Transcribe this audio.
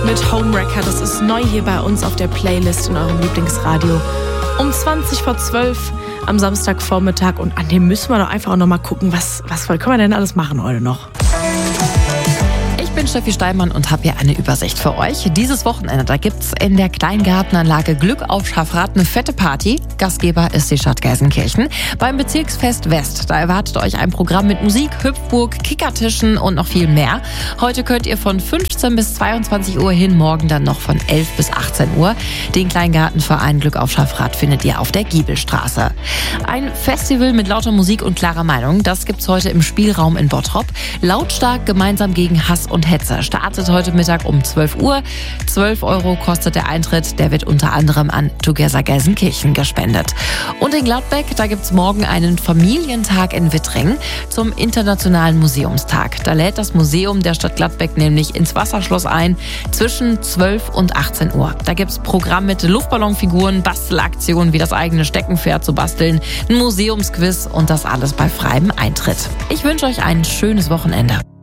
mit Homewrecker. Das ist neu hier bei uns auf der Playlist in eurem Lieblingsradio. Um 20:12 am Samstagvormittag. Und an dem müssen wir doch einfach auch noch mal gucken, was können wir denn alles machen heute noch? Ich bin Steffi Steinmann und habe hier eine Übersicht für euch. Dieses Wochenende, da gibt's in der Kleingartenanlage Glück auf Schaffrath eine fette Party. Gastgeber ist die Stadt Gelsenkirchen. Beim Bezirksfest West, da erwartet euch ein Programm mit Musik, Hüpfburg, Kickertischen und noch viel mehr. Heute könnt ihr von 15 bis 22 Uhr hin, morgen dann noch von 11 bis 18 Uhr. Den Kleingartenverein Glück auf Schaffrath findet ihr auf der Giebelstraße. Ein Festival mit lauter Musik und klarer Meinung, das gibt's heute im Spielraum in Bottrop. Lautstark gemeinsam gegen Hass und Hetze startet heute Mittag um 12 Uhr. 12 € kostet der Eintritt. Der wird unter anderem an Together Gelsenkirchen gespendet. Und in Gladbeck, da gibt's morgen einen Familientag in Wittring zum Internationalen Museumstag. Da lädt das Museum der Stadt Gladbeck nämlich ins Wasserschloss ein zwischen 12 und 18 Uhr. Da gibt's Programm mit Luftballonfiguren, Bastelaktionen wie das eigene Steckenpferd zu basteln, ein Museumsquiz und das alles bei freiem Eintritt. Ich wünsche euch ein schönes Wochenende.